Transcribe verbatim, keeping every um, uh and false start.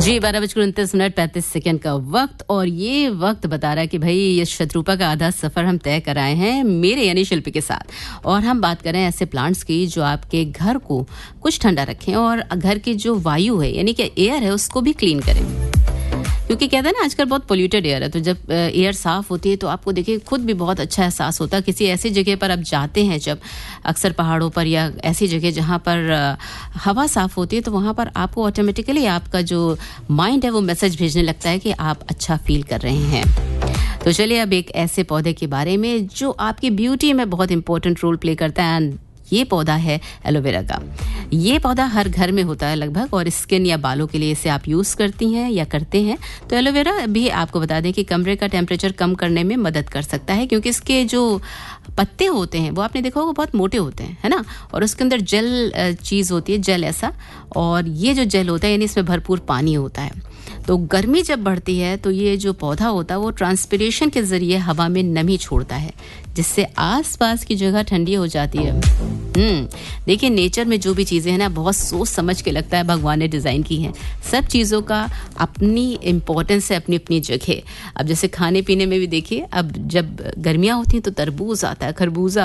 जी, बारह बजकर उनतीस मिनट पैंतीस सेकंड का वक्त, और ये वक्त बता रहा है कि भाई ये शत्रुपा का आधा सफ़र हम तय कर आए हैं मेरे यानी शिल्पी के साथ। और हम बात करें ऐसे प्लांट्स की जो आपके घर को कुछ ठंडा रखें और घर की जो वायु है यानी कि एयर है उसको भी क्लीन करें, क्योंकि कहते हैं ना आजकल बहुत पोल्यूटेड एयर है। तो जब एयर साफ होती है तो आपको देखिए खुद भी बहुत अच्छा एहसास होता है। किसी ऐसी जगह पर आप जाते हैं, जब अक्सर पहाड़ों पर या ऐसी जगह जहाँ पर हवा साफ होती है, तो वहाँ पर आपको ऑटोमेटिकली आपका जो माइंड है वो मैसेज भेजने लगता है कि आप अच्छा फील कर रहे हैं। तो चलिए अब एक ऐसे पौधे के बारे में जो आपकी ब्यूटी में बहुत इंपॉर्टेंट रोल प्ले करता है, एंड ये पौधा है एलोवेरा का। ये पौधा हर घर में होता है लगभग, और स्किन या बालों के लिए इसे आप यूज़ करती हैं या करते हैं। तो एलोवेरा भी आपको बता दें कि कमरे का टेम्परेचर कम करने में मदद कर सकता है, क्योंकि इसके जो पत्ते होते हैं वो आपने देखा होगा बहुत मोटे होते हैं, है ना, और उसके अंदर जेल चीज़ होती है, जेल ऐसा, और ये जो जेल होता है यानी इसमें भरपूर पानी होता है। तो गर्मी जब बढ़ती है तो ये जो पौधा होता है वो ट्रांसपिरेशन के ज़रिए हवा में नमी छोड़ता है, जिससे आसपास की जगह ठंडी हो जाती है। हम्म देखिए, नेचर में जो भी चीज़ें हैं ना बहुत सोच समझ के लगता है भगवान ने डिज़ाइन की हैं। सब चीज़ों का अपनी इम्पोर्टेंस है, अपनी अपनी जगह। अब जैसे खाने पीने में भी देखिए, अब जब गर्मियाँ होती हैं तो तरबूज आता है, खरबूजा